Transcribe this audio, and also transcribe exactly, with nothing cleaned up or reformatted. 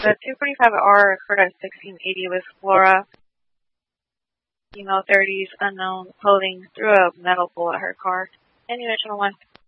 The two forty-five R occurred at sixteen eighty with Flora, female thirties, unknown, clothing, threw a metal bowl at her car. Any additional one?